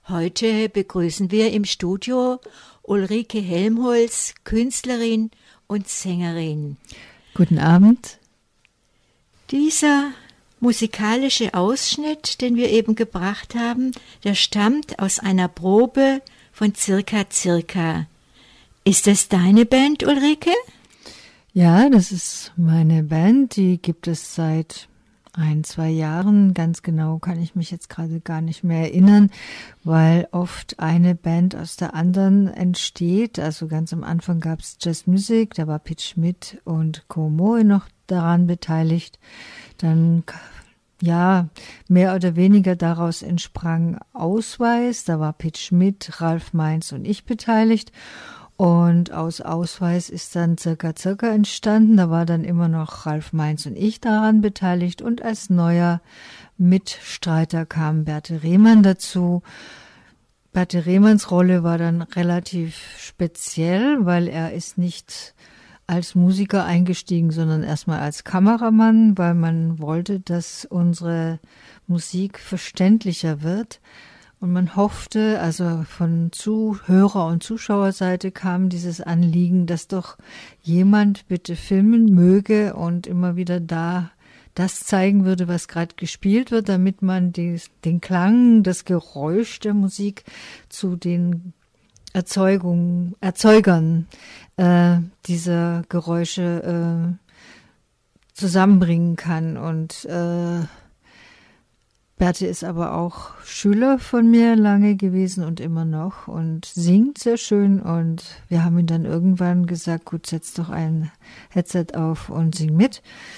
Heute begrüßen wir im Studio Ulrike Helmholtz, Künstlerin und Sängerin. Guten Abend. Dieser musikalische Ausschnitt, den wir eben gebracht haben, der stammt aus einer Probe von Circa Circa. Ist das deine Band, Ulrike? Ja, das ist meine Band, die gibt es seit 1-2 Jahren. Ganz genau kann ich mich jetzt gerade gar nicht mehr erinnern, weil oft eine Band aus der anderen entsteht. Also ganz am Anfang gab es Jazzmusik, da war Piet Schmidt und Ko Moe noch daran beteiligt. Dann, ja, mehr oder weniger daraus entsprang Ausweis, da war Piet Schmidt, Ralf Mainz und ich beteiligt. Und aus Ausweis ist dann Circa Circa entstanden. Da war dann immer noch Ralf Mainz und ich daran beteiligt. Und als neuer Mitstreiter kam Berthe Rehmann dazu. Berthe Rehmanns Rolle war dann relativ speziell, weil er ist nicht als Musiker eingestiegen, sondern erstmal als Kameramann, weil man wollte, dass unsere Musik verständlicher wird. Und man hoffte, also von Zuhörer- und Zuschauerseite kam dieses Anliegen, dass doch jemand bitte filmen möge und immer wieder da das zeigen würde, was gerade gespielt wird, damit man den Klang, das Geräusch der Musik zu den Erzeugern dieser Geräusche zusammenbringen kann. Und Berthe ist aber auch Schüler von mir lange gewesen und immer noch und singt sehr schön. Und wir haben ihm dann irgendwann gesagt, gut, setz doch ein Headset auf und sing mit.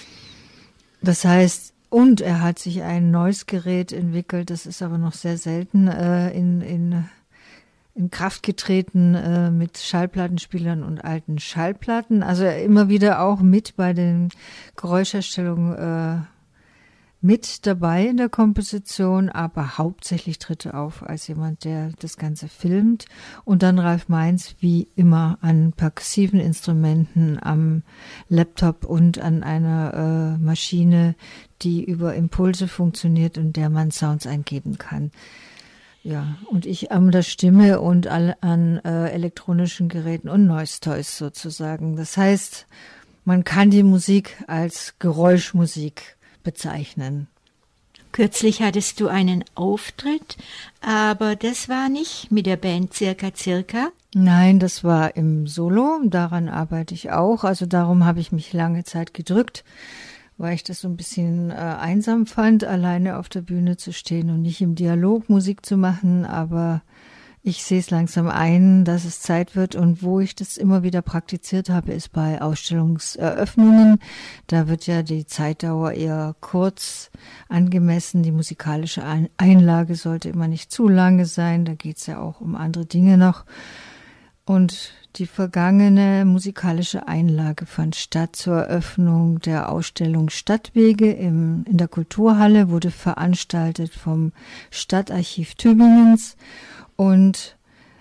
Das heißt, und er hat sich ein neues Gerät entwickelt, das ist aber noch sehr selten in Kraft getreten mit Schallplattenspielern und alten Schallplatten. Also immer wieder auch mit bei den Geräuscherstellungen mit dabei in der Komposition, aber hauptsächlich tritt er auf als jemand, der das Ganze filmt. Und dann Ralf Mainz wie immer an perkussiven Instrumenten am Laptop und an einer Maschine, die über Impulse funktioniert und der man Sounds eingeben kann. Ja, und ich an der Stimme und an elektronischen Geräten und Noise Toys sozusagen. Das heißt, man kann die Musik als Geräuschmusik bezeichnen. Kürzlich hattest du einen Auftritt, aber das war nicht mit der Band Circa Circa. Nein, das war im Solo, daran arbeite ich auch. Also darum habe ich mich lange Zeit gedrückt, weil ich das so ein bisschen einsam fand, alleine auf der Bühne zu stehen und nicht im Dialog Musik zu machen. Aber ich sehe es langsam ein, dass es Zeit wird, und wo ich das immer wieder praktiziert habe, ist bei Ausstellungseröffnungen. Da wird ja die Zeitdauer eher kurz angemessen. Die musikalische Einlage sollte immer nicht zu lange sein. Da geht es ja auch um andere Dinge noch. Und die vergangene musikalische Einlage fand statt zur Eröffnung der Ausstellung Stadtwege in der Kulturhalle, wurde veranstaltet vom Stadtarchiv Tübingens und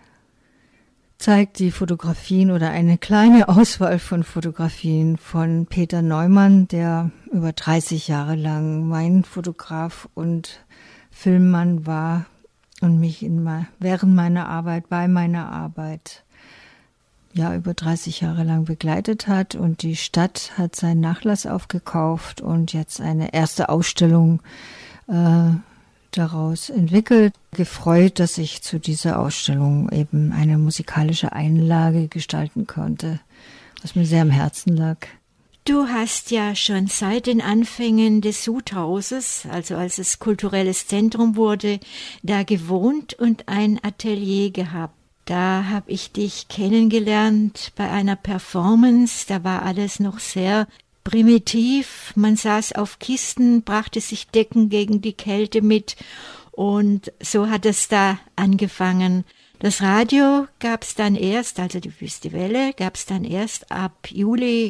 zeigt die Fotografien oder eine kleine Auswahl von Fotografien von Peter Neumann, der über 30 Jahre lang mein Fotograf und Filmmann war und mich während meiner Arbeit, bei meiner Arbeit, ja, über 30 Jahre lang begleitet hat. Und die Stadt hat seinen Nachlass aufgekauft und jetzt eine erste Ausstellung daraus entwickelt. Gefreut, dass ich zu dieser Ausstellung eben eine musikalische Einlage gestalten konnte, was mir sehr am Herzen lag. Du hast ja schon seit den Anfängen des Suthauses, also als es kulturelles Zentrum wurde, da gewohnt und ein Atelier gehabt. Da habe ich dich kennengelernt bei einer Performance, da war alles noch sehr primitiv. Man saß auf Kisten, brachte sich Decken gegen die Kälte mit und so hat es da angefangen. Das Radio gab es dann erst, also die Wüste Welle, gab es dann erst ab Juli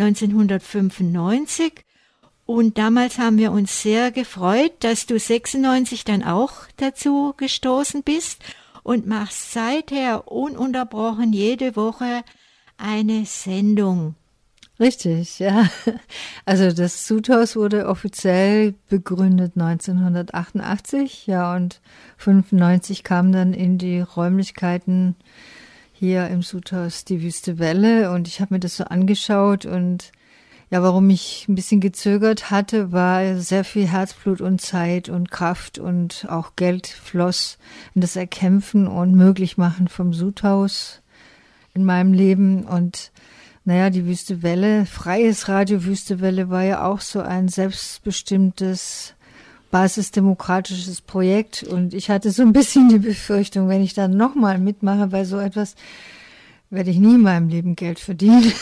1995 und damals haben wir uns sehr gefreut, dass du 96 dann auch dazu gestoßen bist und machst seither ununterbrochen jede Woche eine Sendung. Richtig, ja. Also das Sudhaus wurde offiziell begründet 1988, ja, und 95 kam dann in die Räumlichkeiten hier im Sudhaus die Wüste Welle und ich habe mir das so angeschaut und ja, warum ich ein bisschen gezögert hatte, war sehr viel Herzblut und Zeit und Kraft und auch Geld floss in das Erkämpfen und Möglichmachen vom Sudhaus in meinem Leben und naja, die Wüste Welle, freies Radio Wüste Welle war ja auch so ein selbstbestimmtes, basisdemokratisches Projekt und ich hatte so ein bisschen die Befürchtung, wenn ich dann nochmal mitmache bei so etwas, werde ich nie in meinem Leben Geld verdienen.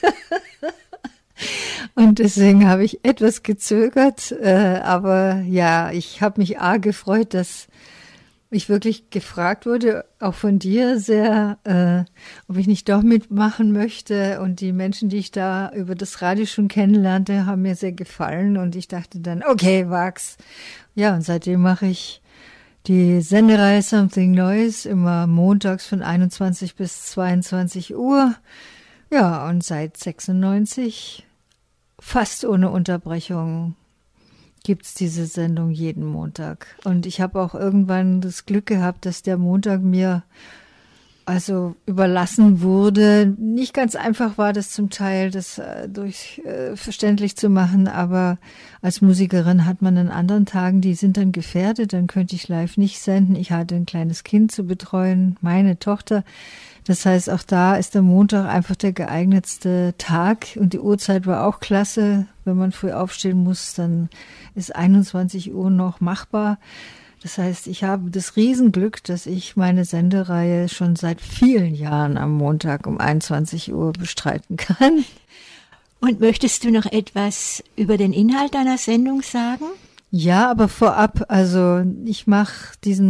Und deswegen habe ich etwas gezögert, aber ja, ich habe mich arg gefreut, dass ich wirklich gefragt wurde, auch von dir sehr, ob ich nicht doch mitmachen möchte. Und die Menschen, die ich da über das Radio schon kennenlernte, haben mir sehr gefallen. Und ich dachte dann, okay, wag's. Ja, und seitdem mache ich die Sendereihe Something Neues immer montags von 21 bis 22 Uhr. Ja, und seit 96, fast ohne Unterbrechung, gibt's diese Sendung jeden Montag. Und ich habe auch irgendwann das Glück gehabt, dass der Montag mir also überlassen wurde. Nicht ganz einfach war das zum Teil, das verständlich zu machen, aber als Musikerin hat man an anderen Tagen, die sind dann gefährdet, dann könnte ich live nicht senden. Ich hatte ein kleines Kind zu betreuen, meine Tochter. Das heißt, auch da ist der Montag einfach der geeignetste Tag und die Uhrzeit war auch klasse. Wenn man früh aufstehen muss, dann ist 21 Uhr noch machbar. Das heißt, ich habe das Riesenglück, dass ich meine Sendereihe schon seit vielen Jahren am Montag um 21 Uhr bestreiten kann. Und möchtest du noch etwas über den Inhalt deiner Sendung sagen? Ja, aber vorab, also ich mache diese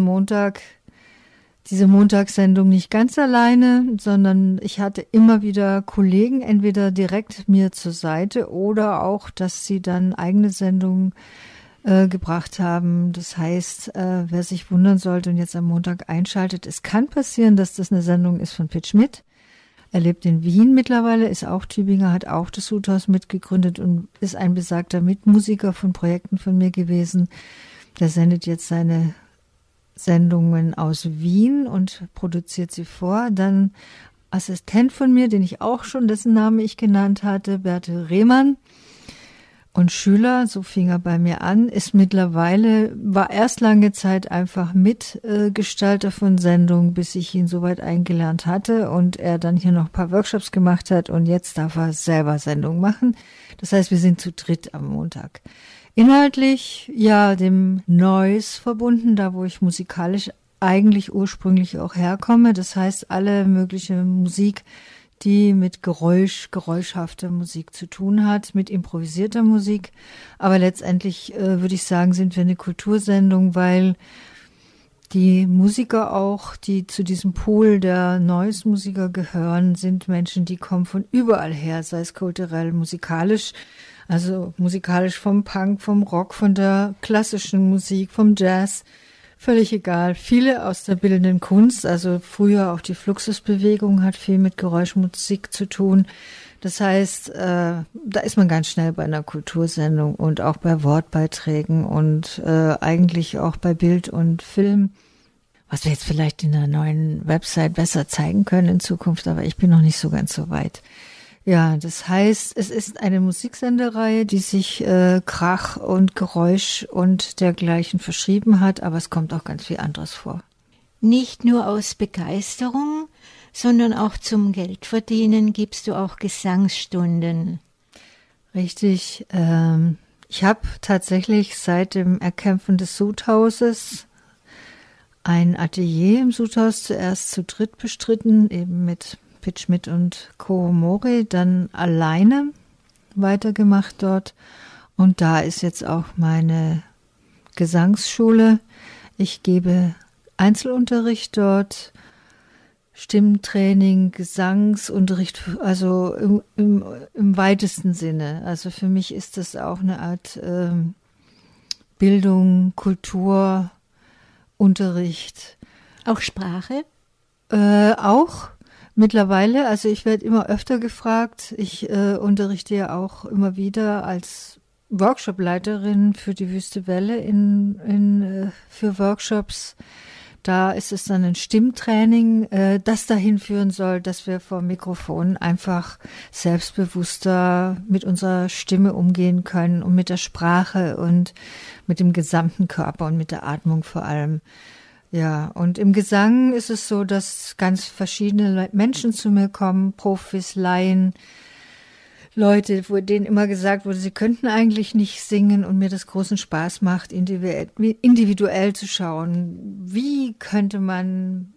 Montagssendung nicht ganz alleine, sondern ich hatte immer wieder Kollegen, entweder direkt mir zur Seite oder auch, dass sie dann eigene Sendungen gebracht haben. Das heißt, wer sich wundern sollte und jetzt am Montag einschaltet, es kann passieren, dass das eine Sendung ist von Pitt Schmidt. Er lebt in Wien mittlerweile, ist auch Tübinger, hat auch das Sudhaus mitgegründet und ist ein besagter Mitmusiker von Projekten von mir gewesen. Der sendet jetzt seine Sendungen aus Wien und produziert sie vor. Dann Assistent von mir, den ich auch schon, dessen Name ich genannt hatte, Bertel Rehmann. Und Schüler, so fing er bei mir an, war erst lange Zeit einfach Mitgestalter von Sendungen, bis ich ihn soweit eingelernt hatte und er dann hier noch ein paar Workshops gemacht hat und jetzt darf er selber Sendungen machen. Das heißt, wir sind zu dritt am Montag. Inhaltlich, ja, dem Noise verbunden, da wo ich musikalisch eigentlich ursprünglich auch herkomme. Das heißt, alle mögliche Musik, die mit geräuschhafter Musik zu tun hat, mit improvisierter Musik. Aber letztendlich würde ich sagen, sind wir eine Kultursendung, weil die Musiker auch, die zu diesem Pool der Noise-Musiker gehören, sind Menschen, die kommen von überall her, sei es kulturell, musikalisch. Also musikalisch vom Punk, vom Rock, von der klassischen Musik, vom Jazz, völlig egal. Viele aus der bildenden Kunst, also früher auch die Fluxusbewegung hat viel mit Geräuschmusik zu tun. Das heißt, da ist man ganz schnell bei einer Kultursendung und auch bei Wortbeiträgen und eigentlich auch bei Bild und Film, was wir jetzt vielleicht in der neuen Website besser zeigen können in Zukunft, aber ich bin noch nicht so ganz so weit. Ja, das heißt, es ist eine Musiksendereihe, die sich Krach und Geräusch und dergleichen verschrieben hat, aber es kommt auch ganz viel anderes vor. Nicht nur aus Begeisterung, sondern auch zum Geldverdienen gibst du auch Gesangsstunden. Richtig. Ich habe tatsächlich seit dem Erkämpfen des Sudhauses ein Atelier im Sudhaus zuerst zu dritt bestritten, eben mit Pitt Schmidt und Co. Mori, dann alleine weitergemacht dort. Und da ist jetzt auch meine Gesangsschule. Ich gebe Einzelunterricht dort, Stimmtraining, Gesangsunterricht, also im weitesten Sinne. Also für mich ist das auch eine Art Bildung, Kultur, Unterricht. Auch Sprache? Auch. Mittlerweile, also ich werde immer öfter gefragt. Ich unterrichte ja auch immer wieder als Workshopleiterin für die Wüste Welle für Workshops. Da ist es dann ein Stimmtraining, das dahin führen soll, dass wir vor Mikrofon einfach selbstbewusster mit unserer Stimme umgehen können und mit der Sprache und mit dem gesamten Körper und mit der Atmung vor allem. Ja, und im Gesang ist es so, dass ganz verschiedene Menschen zu mir kommen, Profis, Laien, Leute, wo denen immer gesagt wurde, sie könnten eigentlich nicht singen und mir das großen Spaß macht, individuell zu schauen, wie könnte man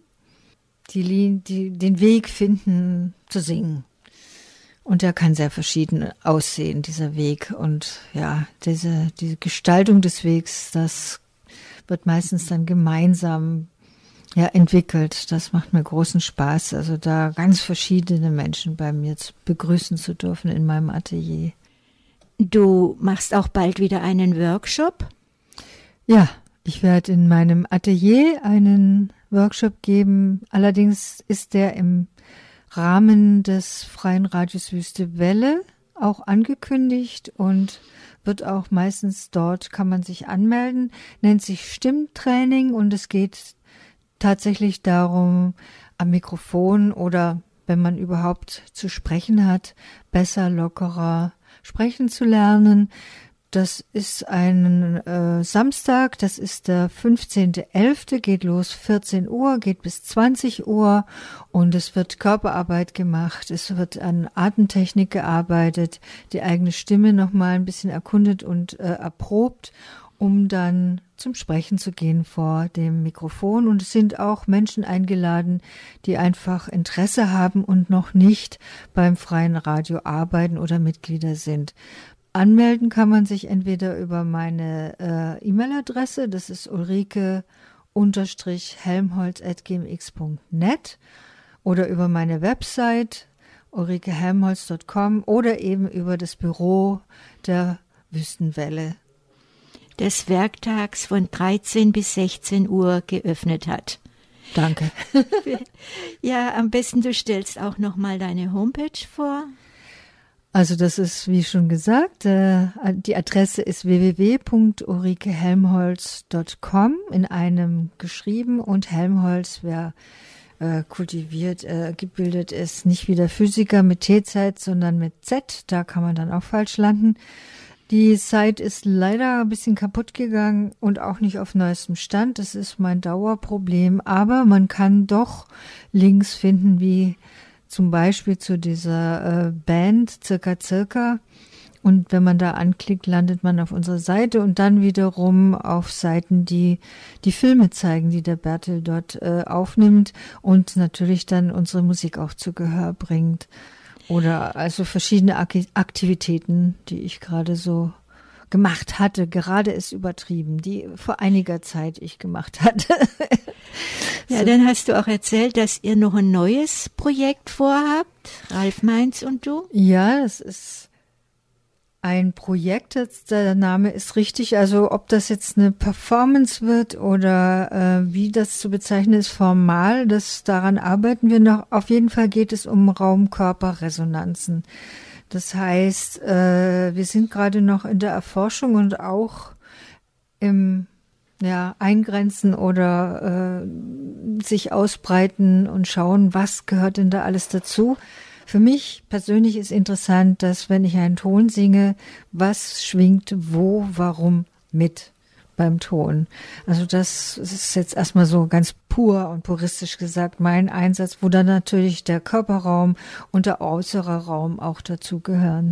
den Weg finden zu singen. Und der kann sehr verschieden aussehen, dieser Weg. Und ja, diese Gestaltung des Wegs, das wird meistens dann gemeinsam entwickelt. Das macht mir großen Spaß, also da ganz verschiedene Menschen bei mir begrüßen zu dürfen in meinem Atelier. Du machst auch bald wieder einen Workshop? Ja, ich werde in meinem Atelier einen Workshop geben. Allerdings ist der im Rahmen des Freien Radios Wüste Welle auch angekündigt und wird auch meistens dort, kann man sich anmelden, nennt sich Stimmtraining und es geht tatsächlich darum, am Mikrofon oder wenn man überhaupt zu sprechen hat, besser, lockerer sprechen zu lernen. Das ist ein Samstag, das ist der 15.11., geht los 14 Uhr, geht bis 20 Uhr und es wird Körperarbeit gemacht, es wird an Atemtechnik gearbeitet, die eigene Stimme nochmal ein bisschen erkundet und erprobt, um dann zum Sprechen zu gehen vor dem Mikrofon. Und es sind auch Menschen eingeladen, die einfach Interesse haben und noch nicht beim Freien Radio arbeiten oder Mitglieder sind. Anmelden kann man sich entweder über meine E-Mail-Adresse, das ist ulrike-helmholtz@gmx.net oder über meine Website ulrikehelmholtz.com oder eben über das Büro der Wüstenwelle, des Werktags von 13 bis 16 Uhr geöffnet hat. Danke. Ja, am besten du stellst auch nochmal deine Homepage vor. Also das ist, wie schon gesagt, die Adresse ist www.ulrikehelmholtz.com in einem geschrieben und Helmholtz, wer kultiviert, gebildet ist, nicht wie der Physiker mit T-Zeit, sondern mit Z, da kann man dann auch falsch landen. Die Site ist leider ein bisschen kaputt gegangen und auch nicht auf neuestem Stand. Das ist mein Dauerproblem. Aber man kann doch Links finden, wie zum Beispiel zu dieser Band Circa. Und wenn man da anklickt, landet man auf unserer Seite und dann wiederum auf Seiten, die die Filme zeigen, die der Bertel dort aufnimmt und natürlich dann unsere Musik auch zu Gehör bringt. Oder also verschiedene Aktivitäten, die ich gerade so gemacht hatte. Gerade ist übertrieben, die vor einiger Zeit ich gemacht hatte. Ja, dann hast du auch erzählt, dass ihr noch ein neues Projekt vorhabt, Ralf Mainz und du. Ja, das ist ein Projekt, der Name ist richtig, also ob das jetzt eine Performance wird oder wie das zu bezeichnen ist, formal, daran arbeiten wir noch. Auf jeden Fall geht es um Raum-Körper-Resonanzen. Das heißt, wir sind gerade noch in der Erforschung und auch im Eingrenzen oder sich ausbreiten und schauen, was gehört denn da alles dazu. Für mich persönlich ist interessant, dass wenn ich einen Ton singe, was schwingt wo, warum mit beim Ton. Also das ist jetzt erstmal so ganz pur und puristisch gesagt mein Einsatz, wo dann natürlich der Körperraum und der äußere Raum auch dazugehören.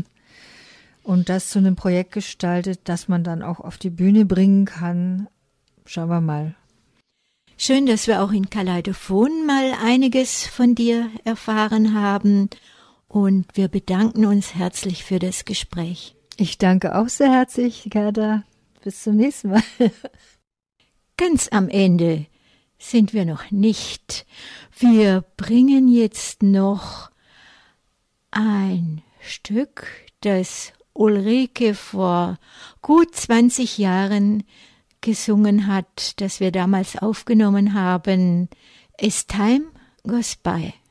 Und das zu einem Projekt gestaltet, das man dann auch auf die Bühne bringen kann. Schauen wir mal. Schön, dass wir auch in Kaleidophon mal einiges von dir erfahren haben und wir bedanken uns herzlich für das Gespräch. Ich danke auch sehr herzlich, Gerda. Bis zum nächsten Mal. Ganz am Ende sind wir noch nicht. Wir bringen jetzt noch ein Stück, das Ulrike vor gut 20 Jahren gesungen hat, das wir damals aufgenommen haben. As Time Goes By.